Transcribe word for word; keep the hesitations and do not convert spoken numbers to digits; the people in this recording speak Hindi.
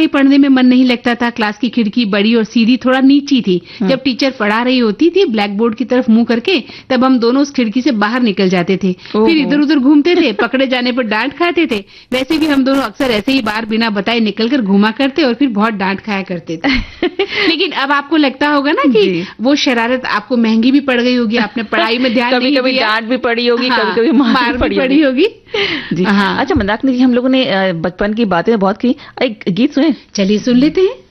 कहीं पढ़ने में मन नहीं लगता था, क्लास की खिड़की बड़ी और सीधी थोड़ा नीची थी। जब टीचर पढ़ा रही होती थी ब्लैक बोर्ड की तरफ मुंह करके, तब हम दोनों उस खिड़की से बाहर निकल जाते थे, फिर इधर उधर घूमते थे, पकड़े जाने पर डांट खाते थे। वैसे भी हम दोनों अक्सर ऐसे ही बाहर बिना बताए निकल कर घुमा करते और फिर बहुत डांट खाया करते थे। लेकिन अब आपको लगता होगा ना कि वो शरारत आपको महंगी भी पड़ गई होगी, आपने पढ़ाई में ध्यान कभी नहीं कभी दिया, डांट भी पड़ी होगी, हाँ, कभी कभी मार भी पड़ी होगी जी। हाँ। अच्छा मंदाकिनी जी, हम लोगों ने बचपन की बातें बहुत की, एक गीत सुने? चलिए सुन लेते हैं।